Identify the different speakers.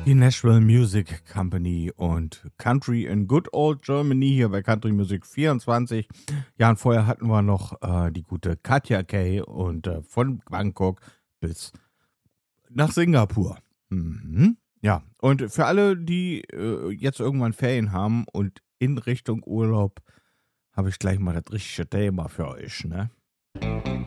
Speaker 1: Die Nashville Music Company und Country in Good Old Germany hier bei Country Music 24. Ja, und vorher hatten wir noch die gute Katja Kay und von Bangkok bis nach Singapur. Mhm. Ja, und für alle, die jetzt irgendwann Ferien haben und in Richtung Urlaub, habe ich gleich mal das richtige Thema für euch, ne?